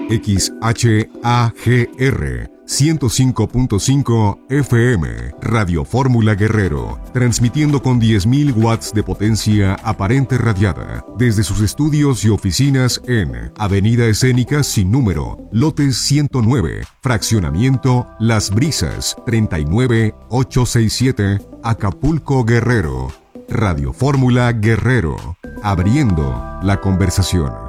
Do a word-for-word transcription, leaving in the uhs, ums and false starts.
X H A G R ciento cinco punto cinco F M, Radio Fórmula Guerrero, transmitiendo con diez mil watts de potencia aparente radiada, desde sus estudios y oficinas en Avenida Escénica Sin Número, lote ciento nueve, Fraccionamiento Las Brisas, treinta y nueve mil ochocientos sesenta y siete, Acapulco, Guerrero. Radio Fórmula Guerrero, abriendo la conversación.